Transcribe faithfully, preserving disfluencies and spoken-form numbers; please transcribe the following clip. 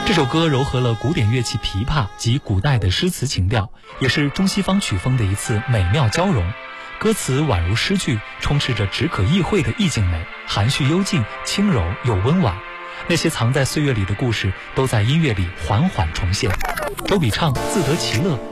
这首歌糅合了古典乐器琵琶及古代的诗词情调，也是中西方曲风的一次美妙交融。歌词宛如诗句，充斥着只可意会的意境美，含蓄幽静，轻柔又温婉。那些藏在岁月里的故事，都在音乐里缓缓重现。周笔畅自得其乐，